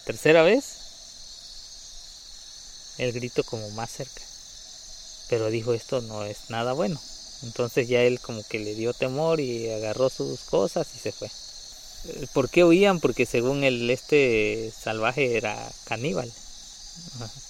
Tercera vez, el grito como más cerca. Pero dijo, esto no es nada bueno. Entonces ya él como que le dio temor y agarró sus cosas y se fue. ¿Por qué huían? Porque según él, este salvaje era caníbal.